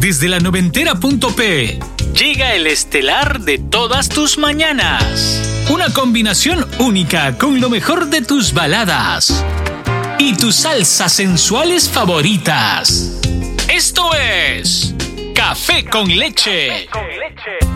Desde la noventera.p llega el estelar de todas tus mañanas. Una combinación única con lo mejor de tus baladas y tus salsas sensuales favoritas. Esto es Café con Leche.